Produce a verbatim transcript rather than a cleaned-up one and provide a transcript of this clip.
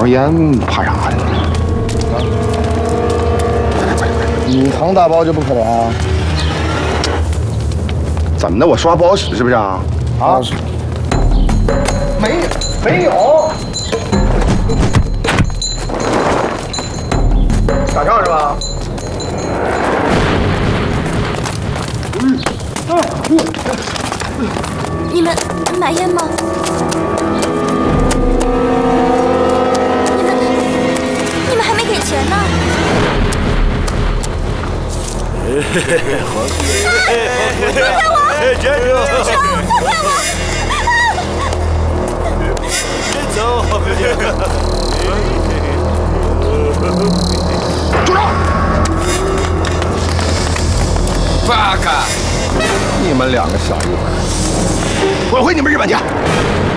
包烟，怕啥呀？ 你扛大包就不可能啊？ 怎么的？我说话不好使是不是啊？啊？没没有。打仗是吧？ 你们买烟吗？你们你们还没给钱呢。 黄哥， 放开我！ 站住！ 放开我！ 别走，黄哥。 住手！ 八嘎！你们两个小日本， 滚回你们日本去！